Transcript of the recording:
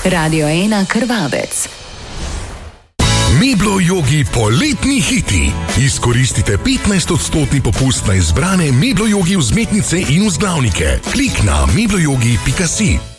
Radio 1 Krvavec. Meblo Jogi poletni hiti. Izkoristite 15% popust na izbrane Meblo Jogi vzmetnice in vzglavnike. Klik na meblojogi.si.